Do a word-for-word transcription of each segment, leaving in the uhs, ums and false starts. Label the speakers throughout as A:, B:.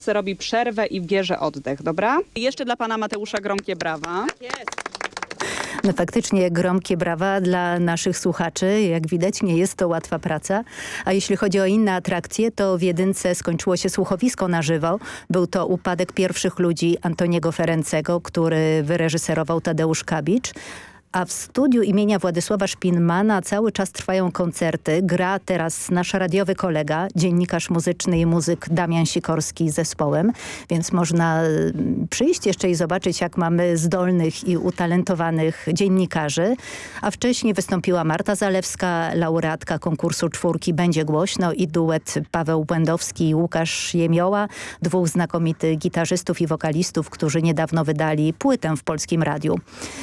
A: robi przerwę i bierze oddech, dobra? Jeszcze dla pana Mateusza gromkie brawa.
B: No faktycznie gromkie brawa dla naszych słuchaczy. Jak widać, nie jest to łatwa praca. A jeśli chodzi o inne atrakcje, to w Jedynce skończyło się słuchowisko na żywo. Był to upadek pierwszych ludzi Antoniego Ferencego, który wyreżyserował Tadeusz Kabicz. A w studiu imienia Władysława Szpinmana cały czas trwają koncerty. Gra teraz nasz radiowy kolega, dziennikarz muzyczny i muzyk Damian Sikorski z zespołem. Więc można przyjść jeszcze i zobaczyć, jak mamy zdolnych i utalentowanych dziennikarzy. A wcześniej wystąpiła Marta Zalewska, laureatka konkursu Czwórki Będzie Głośno i duet Paweł Błędowski i Łukasz Jemioła. Dwóch znakomitych gitarzystów i wokalistów, którzy niedawno wydali płytę w Polskim Radiu.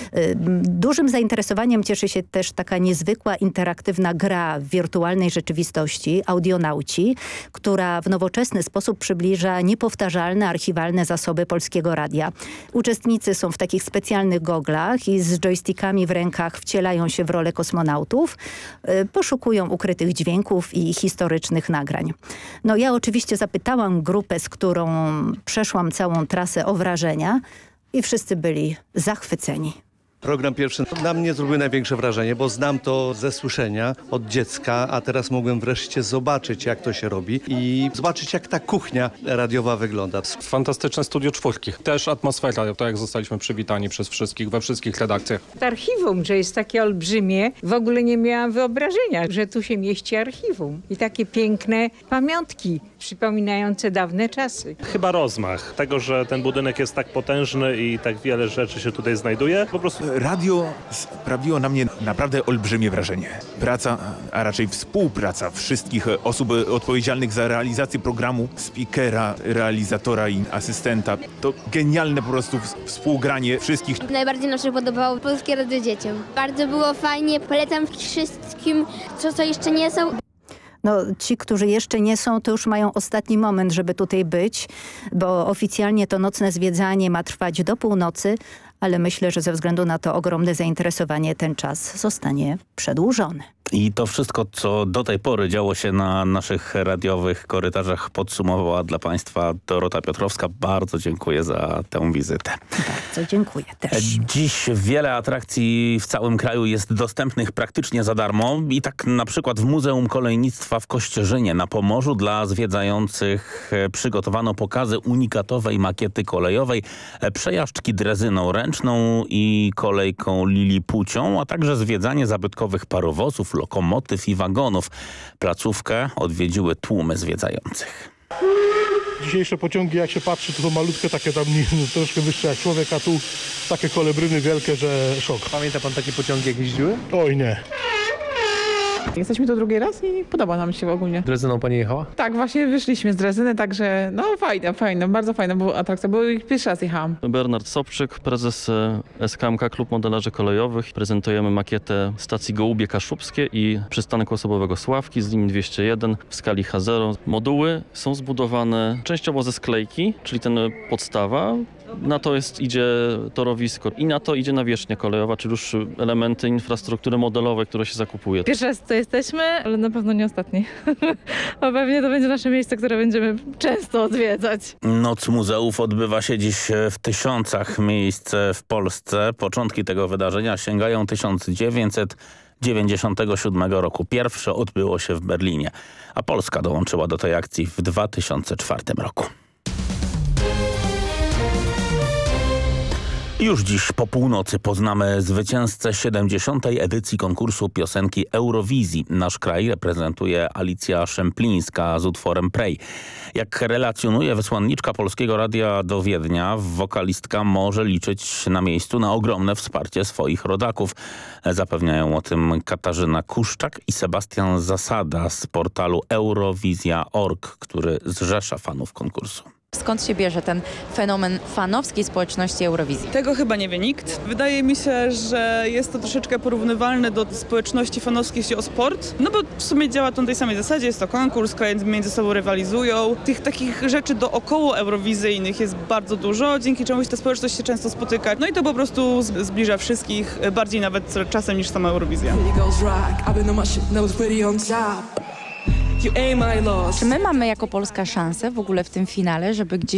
B: Dużym zainteresowaniem cieszy się też taka niezwykła, interaktywna gra w wirtualnej rzeczywistości, Audionauci, która w nowoczesny sposób przybliża niepowtarzalne archiwalne zasoby Polskiego Radia. Uczestnicy są w takich specjalnych goglach i z joystickami w rękach wcielają się w rolę kosmonautów, poszukują ukrytych dźwięków i historycznych nagrań. No ja oczywiście zapytałam grupę, z którą przeszłam całą trasę, o wrażenia i wszyscy byli zachwyceni.
C: Program pierwszy na mnie zrobił największe wrażenie, bo znam to ze słyszenia od dziecka, a teraz mogłem wreszcie zobaczyć, jak to się robi i zobaczyć, jak ta kuchnia radiowa wygląda.
D: Fantastyczne studio Czwórki. Też atmosfera, to jak zostaliśmy przywitani przez wszystkich, we wszystkich redakcjach.
E: Archiwum, że jest takie olbrzymie, w ogóle nie miałam wyobrażenia, że tu się mieści archiwum. I takie piękne pamiątki przypominające dawne czasy.
F: Chyba rozmach tego, że ten budynek jest tak potężny i tak wiele rzeczy się tutaj znajduje. Po prostu
G: radio sprawiło na mnie naprawdę olbrzymie wrażenie. Praca, a raczej współpraca wszystkich osób odpowiedzialnych za realizację programu, speakera, realizatora i asystenta. To genialne po prostu współgranie wszystkich.
H: Najbardziej nam się podobało Polskie Radio Dzieciom. Bardzo było fajnie, polecam wszystkim, co, co jeszcze nie są.
B: No, ci, którzy jeszcze nie są, to już mają ostatni moment, żeby tutaj być, bo oficjalnie to nocne zwiedzanie ma trwać do północy, ale myślę, że ze względu na to ogromne zainteresowanie ten czas zostanie przedłużony.
I: I to wszystko, co do tej pory działo się na naszych radiowych korytarzach, podsumowała dla Państwa Dorota Piotrowska. Bardzo dziękuję za tę wizytę.
B: Bardzo dziękuję też.
I: Dziś wiele atrakcji w całym kraju jest dostępnych praktycznie za darmo. I tak na przykład w Muzeum Kolejnictwa w Kościerzynie na Pomorzu dla zwiedzających przygotowano pokazy unikatowej makiety kolejowej, przejażdżki drezyną ręczną i kolejką lilipucią, a także zwiedzanie zabytkowych parowozów, lokomotyw i wagonów. Placówkę odwiedziły tłumy zwiedzających.
J: Dzisiejsze pociągi, jak się patrzy, to są malutkie, takie tam troszkę wyższe jak człowiek, a tu takie kolebryny wielkie, że szok.
K: Pamięta pan takie pociągi, jak jeździły?
J: Oj nie.
L: Jesteśmy tu drugi raz i podoba nam się ogólnie.
K: Drezyną pani jechała?
L: Tak, właśnie wyszliśmy z Drezyny, także no fajne, fajne, bardzo fajna była atrakcja, bo pierwszy raz jechałam.
M: Bernard Sobczyk, prezes S K M K Klub Modelarzy Kolejowych. Prezentujemy makietę stacji Gołubie Kaszubskie i przystanku osobowego Sławki z linii dwieście jeden w skali H zero. Moduły są zbudowane częściowo ze sklejki, czyli ten podstawa. Na to jest, idzie torowisko i na to idzie nawierzchnia kolejowa, czyli już elementy infrastruktury modelowej, które się zakupuje.
L: Pierwszy raz tu jesteśmy, ale na pewno nie ostatni. A pewnie to będzie nasze miejsce, które będziemy często odwiedzać.
I: Noc muzeów odbywa się dziś w tysiącach miejsc w Polsce. Początki tego wydarzenia sięgają tysiąc dziewięćset dziewięćdziesiątego siódmego roku. Pierwsze odbyło się w Berlinie, a Polska dołączyła do tej akcji w dwa tysiące czwartym roku. Już dziś po północy poznamy zwycięzcę siedemdziesiątej edycji konkursu piosenki Eurowizji. Nasz kraj reprezentuje Alicja Szemplińska z utworem Prej. Jak relacjonuje wysłanniczka Polskiego Radia do Wiednia, wokalistka może liczyć na miejscu na ogromne wsparcie swoich rodaków. Zapewniają o tym Katarzyna Kuszczak i Sebastian Zasada z portalu eurowizja kropka org, który zrzesza fanów konkursu.
N: Skąd się bierze ten fenomen fanowskiej społeczności Eurowizji?
O: Tego chyba nie wie nikt. Wydaje mi się, że jest to troszeczkę porównywalne do społeczności fanowskiej, jeśli o sport. No bo w sumie działa to na tej samej zasadzie, jest to konkurs, kolejni między sobą rywalizują. Tych takich rzeczy dookoło eurowizyjnych jest bardzo dużo, dzięki czemuś ta społeczność się często spotyka. No i to po prostu zbliża wszystkich, bardziej nawet czasem niż sama Eurowizja.
N: Czy my mamy jako Polska szansę w ogóle w tym finale, żeby gdzieś